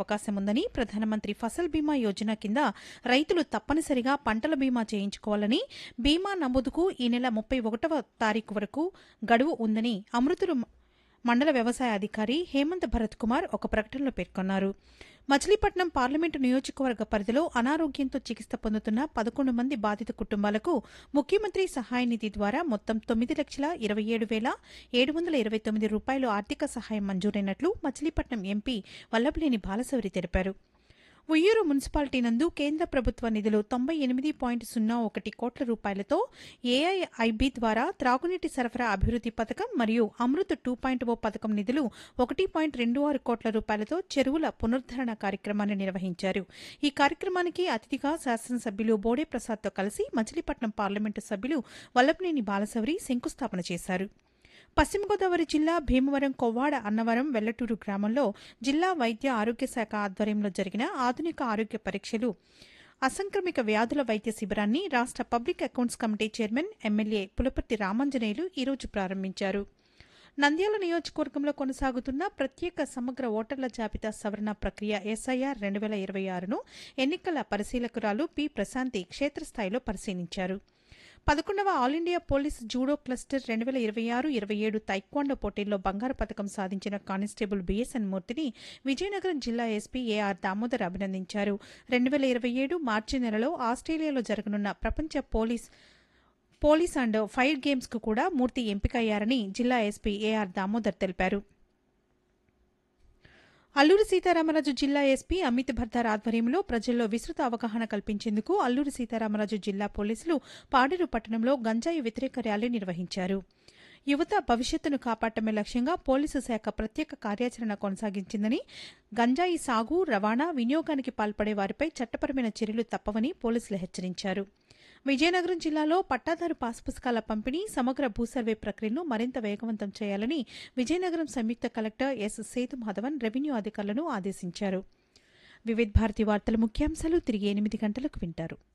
అవకాశం ఉందని ప్రధానమంత్రి ఫసల్ బీమా యోజన కింద రైతులు తప్పనిసరిగా పంటల బీమా చేయించుకోవాలని, బీమా నమోదుకు ఈ నెల 31వ తారీఖు వరకు గడువు ఉందని అమృతులు మండల వ్యవసాయ అధికారి హేమంత్ భరత్ కుమార్ ఒక ప్రకటనలో పేర్కొన్నారు. మచిలీపట్నం పార్లమెంటు నియోజకవర్గ పరిధిలో అనారోగ్యంతో చికిత్స పొందుతున్న 11 మంది బాధిత కుటుంబాలకు ముఖ్యమంత్రి సహాయ నిధి ద్వారా మొత్తం 9,27,729 రూపాయలు ఆర్థిక సహాయం మంజూరైనట్లు మచిలీపట్నం ఎంపీ వల్లభనేని బాలశౌరి తెలిపారు. ఉయ్యూరు మున్సిపాలిటీ నందు కేంద్ర ప్రభుత్వ నిధులు 98.01 కోట్ల రూపాయలతో ఏఐఐబి ద్వారా త్రాగునీటి సరఫరా అభివృద్ది పథకం మరియు అమృత్ 2.0 పథకం నిధులు 1.26 కోట్ల రూపాయలతో చెరువుల పునరుద్దరణ కార్యక్రమాన్ని నిర్వహించారు. ఈ కార్యక్రమానికి అతిథిగా శాసనసభ్యులు బోడే ప్రసాద్తో కలిసి మచిలీపట్నం పార్లమెంటు సభ్యులు వల్లభనేని బాలశౌరి శంకుస్థాపన చేశారు. పశ్చిమ గోదావరి జిల్లా భీమవరం కొవ్వాడ అన్నవరం వెల్లటూరు గ్రామంలో జిల్లా వైద్య ఆరోగ్య శాఖ ఆధ్వర్యంలో జరిగిన ఆధునిక ఆరోగ్య పరీక్షలు, అసంక్రమిక వ్యాధుల వైద్య శిబిరాన్ని రాష్ట్ర public accounts committee chairman MLA Pulaparthi Ramanjaneyulu ఈరోజు ప్రారంభించారు. నంద్యాల నియోజకవర్గంలో కొనసాగుతున్న ప్రత్యేక సమగ్ర ఓటర్ల జాబితా సవరణ ప్రక్రియ ఎస్ఐఆర్ 2026ను ఎన్నికల పరిశీలకురాలు పి ప్రశాంతి క్షేత్రస్థాయిలో పరిశీలించారు. 11వ all India police judo cluster 2026-27 taekwondo పోటీల్లో బంగారు పథకం సాధించిన కానిస్టేబుల్ బిఎస్ఎన్ మూర్తిని విజయనగరం జిల్లా ఎస్పీ ఏఆర్ దామోదర్ అభినందించారు. 2027 మార్చి నెలలో ఆస్ట్రేలియాలో జరగనున్న ప్రపంచ పోలీస్ అండ్ ఫైర్ గేమ్స్ కు కూడా మూర్తి ఎంపికయ్యారని జిల్లా ఎస్పీ ఏఆర్ దామోదర్ తెలిపారు. అల్లూరి సీతారామరాజు జిల్లా ఎస్పీ అమిత్ భర్దార్ ఆధ్వర్యంలో ప్రజల్లో విస్తృత అవగాహన కల్పించేందుకు అల్లూరి సీతారామరాజు జిల్లా పోలీసులు పాడేరు పట్టణంలో గంజాయి వ్యతిరేక ర్యాలీ నిర్వహించారు. యువత భవిష్యత్తును కాపాడటమే లక్ష్యంగా పోలీసు శాఖ ప్రత్యేక కార్యాచరణ కొనసాగించిందని, గంజాయి సాగు, రవాణా, వినియోగానికి పాల్పడే వారిపై చట్టపరమైన చర్యలు తప్పవని పోలీసులు హెచ్చరించారు. విజయనగరం జిల్లాలో పట్టాదారు పాస్ పుస్తకాల పంపిణీ, సమగ్ర భూసర్వే ప్రక్రియను మరింత వేగవంతం చేయాలని విజయనగరం సంయుక్త collector S Setu Madhavan revenue అధికారులను ఆదేశించారు. వివిధ భారతి వార్తల ముఖ్యాంశాలు తిరిగి 8 గంటలకు వింటారు.